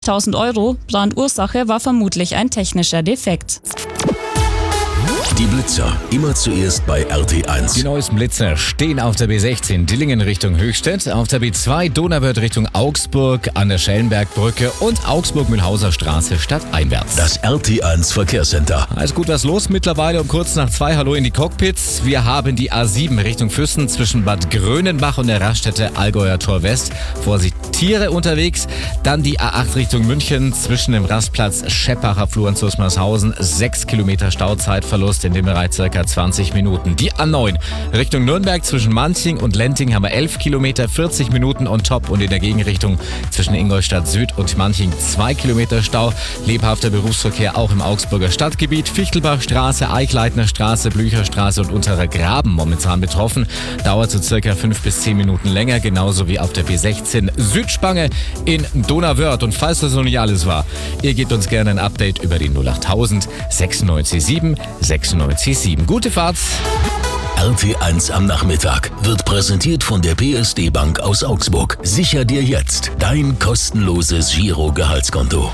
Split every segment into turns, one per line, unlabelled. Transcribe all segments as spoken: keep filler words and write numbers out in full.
tausend Euro. Brandursache war vermutlich ein technischer Defekt.
Die Blitzer, immer zuerst bei R T eins.
Die neuesten Blitzer stehen auf der B sechzehn Dillingen Richtung Höchstädt, auf der B zwei Donauwörth Richtung Augsburg, an der Schellenbergbrücke und Augsburg-Mühlhauser Straße stadteinwärts.
Das R T eins Verkehrscenter.
Alles gut was los mittlerweile um kurz nach zwei. Hallo in die Cockpits. Wir haben die A sieben Richtung Füssen zwischen Bad Grönenbach und der Raststätte Allgäuer Tor West. Vorsicht, Tiere unterwegs. Dann die A acht Richtung München zwischen dem Rastplatz Scheppacher Flur und Zusmarshausen. Sechs Kilometer Stauzeitverlust in dem Bereich circa zwanzig Minuten. Die A neun Richtung Nürnberg zwischen Manching und Lenting haben wir elf Kilometer, vierzig Minuten on top, und in der Gegenrichtung zwischen Ingolstadt Süd und Manching zwei Kilometer Stau. Lebhafter Berufsverkehr auch im Augsburger Stadtgebiet. Fichtelbachstraße, Eichleitner Straße, Blücherstraße und Unterer Graben momentan betroffen. Dauert so circa fünf bis zehn Minuten länger, genauso wie auf der B sechzehn Südspange in Donauwörth. Und falls das noch nicht alles war, ihr gebt uns gerne ein Update über die null acht null null sechsundneunzig sieben sechsundneunzig sieben. Gute Fahrt!
R T eins am Nachmittag wird präsentiert von der P S D Bank aus Augsburg. Sicher dir jetzt dein kostenloses Giro-Gehaltskonto.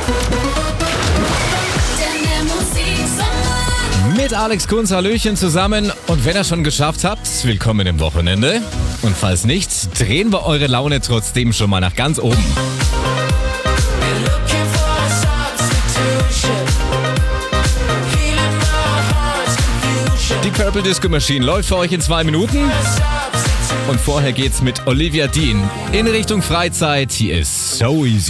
Mit Alex Kunz, Hallöchen zusammen. Und wenn ihr schon geschafft habt, willkommen im Wochenende. Und falls nicht, drehen wir eure Laune trotzdem schon mal nach ganz oben. Die Purple Disco Machine läuft für euch in zwei Minuten. Und vorher geht's mit Olivia Dean in Richtung Freizeit. Hier ist So Easy.